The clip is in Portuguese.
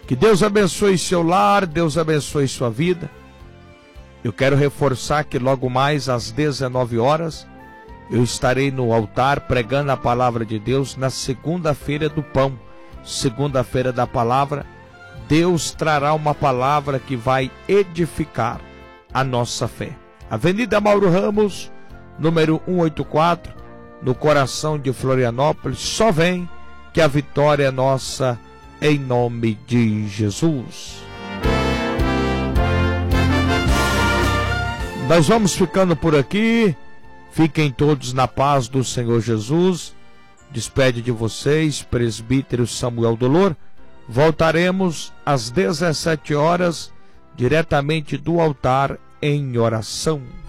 Que Deus abençoe seu lar, Deus abençoe sua vida. Eu quero reforçar que logo mais às 19 horas eu estarei no altar pregando a palavra de Deus na segunda-feira do pão, segunda-feira da palavra. Deus trará uma palavra que vai edificar a nossa fé. Avenida Mauro Ramos, número 184, no coração de Florianópolis. Só vem que a vitória é nossa, em nome de Jesus. Nós vamos ficando por aqui. Fiquem todos na paz do Senhor Jesus. Despede de vocês, presbítero Samuel Dolor. Voltaremos às 17 horas, diretamente do altar em oração.